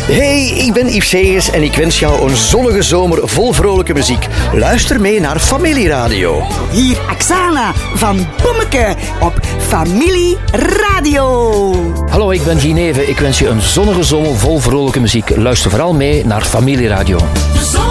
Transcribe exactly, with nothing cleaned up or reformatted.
Hey, ik ben Yves Segers en ik wens jou een zonnige zomer vol vrolijke muziek. Luister mee naar Familieradio. Hier Aksana van Bommeke op Familie Radio. Hallo, ik ben Gineve. Ik wens je een zonnige zomer vol vrolijke muziek. Luister vooral mee naar Familieradio.